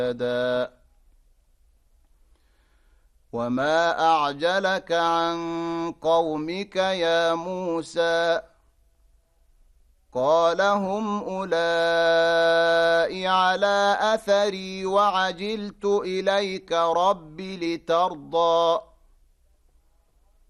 وما أعجلك عن قومك يا موسى قال هم أولئك على أثري وعجلت إليك رب لترضى